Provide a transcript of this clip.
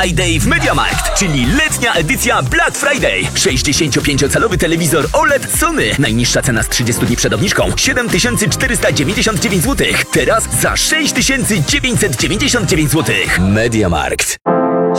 Black Friday w MediaMarkt, czyli letnia edycja Black Friday. 65-calowy telewizor OLED Sony. Najniższa cena z 30 dni przed obniżką 7499 zł. Teraz za 6999 zł. MediaMarkt.